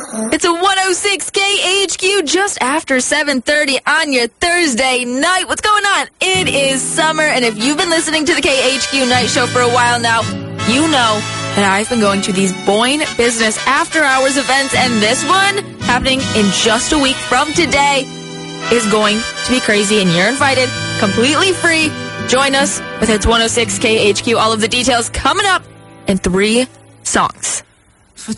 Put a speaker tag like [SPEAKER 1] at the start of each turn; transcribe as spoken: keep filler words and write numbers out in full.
[SPEAKER 1] It's a one oh six K H Q just after seven thirty on your Thursday night. What's going on? It is summer, and if you've been listening to the K H Q Night Show for a while now, you know that I've been going to these Boyne Business After Hours events, and this one, happening in just a week from today, is going to be crazy, and you're invited, completely free. Join us with It's one oh six K H Q. All of the details coming up in three songs.